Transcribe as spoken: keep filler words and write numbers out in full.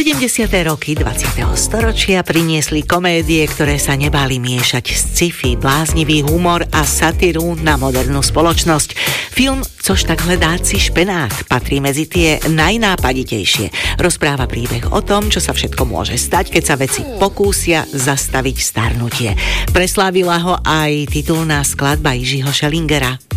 sedemdesiate roky dvadsiateho storočia priniesli komédie, ktoré sa nebali miešať sci-fi, bláznivý humor a satíru na modernú spoločnosť. Film Což tak hledáci špenát patrí medzi tie najnápaditejšie. Rozpráva príbeh o tom, čo sa všetko môže stať, keď sa veci pokúsia zastaviť starnutie. Preslávila ho aj titulná skladba Jiřího Schellingera.